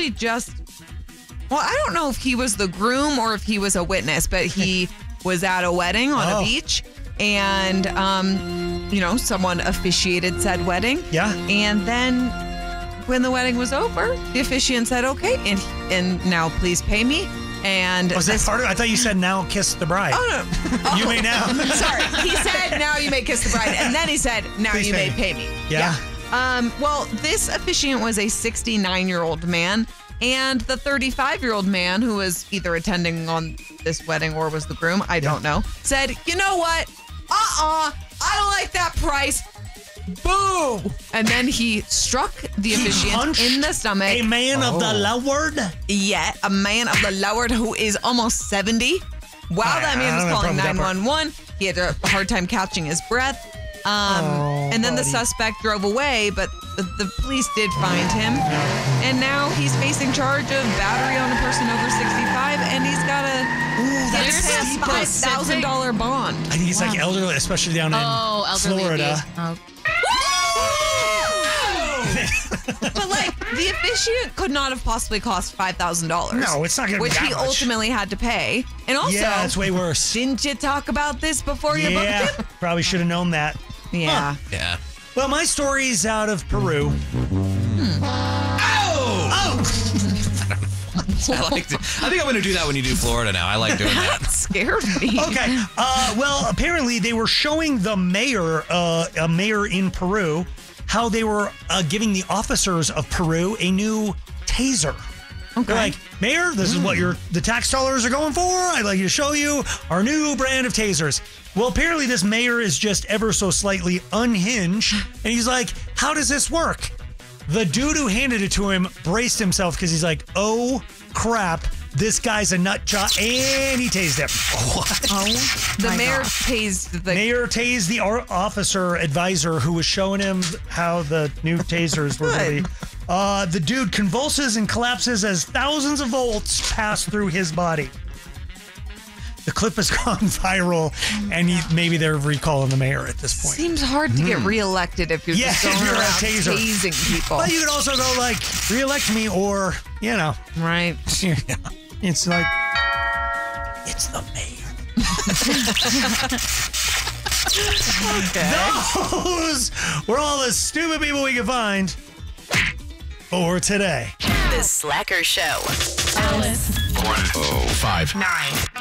actually just, well, I don't know if he was the groom or if he was a witness, but he was at a wedding on a beach. And, someone officiated said wedding. Yeah. And then when the wedding was over, the officiant said, okay, and now please pay me. And was that part of it? I thought you said now kiss the bride. Oh, no. You may now. Sorry. He said, now you may kiss the bride. And then he said, now please you may pay me. Yeah. Well, this officiant was a 69-year-old man. And the 35-year-old man who was either attending on this wedding or was the groom, I don't know, said, you know what? I don't like that price. Boo! And then he struck the officiant in the stomach. A man of the Lord? Yeah, a man of the Lord who is almost 70. While that man was calling 911, he had a hard time catching his breath. And then the suspect drove away, but the police did find him. And now he's facing charge of battery on a person over 65, and he's got a $5,000 bond. I think it's like elderly, especially down in Florida. But like the officiant could not have possibly cost $5,000. No, it's not going to be which that he much. ultimately had to pay. And also, yeah, it's way worse. Didn't you talk about this before you booked it? Probably should have known that. Yeah. Yeah. Well, my story's out of Peru. I liked it. I think I'm going to do that when you do Florida now. I like doing that. That scared me. Okay. Well, apparently they were showing the mayor, a mayor in Peru, how they were giving the officers of Peru a new taser. Okay. They're like, Mayor, this is what the tax dollars are going for. I'd like to show you our new brand of tasers. Well, apparently this mayor is just ever so slightly unhinged. And he's like, how does this work? The dude who handed it to him braced himself because he's like, oh, crap. This guy's a nut job. And he tased him. What? The mayor tased the... Mayor tased the officer advisor who was showing him how the new tasers were going to be. The dude convulses and collapses as thousands of volts pass through his body. The clip has gone viral, and maybe they're recalling the mayor at this point. Seems hard to get reelected if you're just going around tasing people. But you could also go like, reelect me, or, Right. It's like, it's the mayor. Okay. Those were all the stupid people we could find for today. The Slacker Show. Alice. 105.9.